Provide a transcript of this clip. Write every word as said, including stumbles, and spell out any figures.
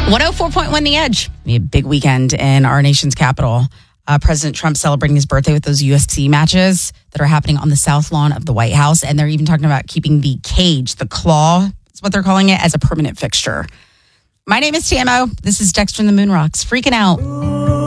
one oh four point one The Edge. A big weekend in our nation's capital. Uh, President Trump celebrating his birthday with those U F C matches that are happening on the south lawn of the White House. And they're even talking about keeping the cage, the claw, that's what they're calling it, as a permanent fixture. My name is T M O. This is Dexter and the Moon Rocks. Freaking out.